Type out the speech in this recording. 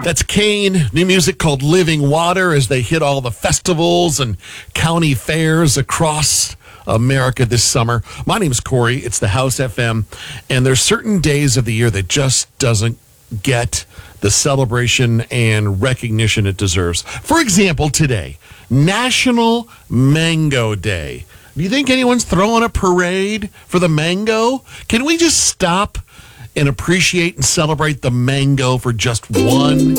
That's Kane. New music called Living Water as they hit all the festivals and county fairs across America this summer. My name is Corey. It's the House FM. And there's certain days of the year that just doesn't get the celebration and recognition it deserves. For example, today, National Mango Day. Do you think anyone's throwing a parade for the mango? Can we just stop and appreciate and celebrate the mango for just one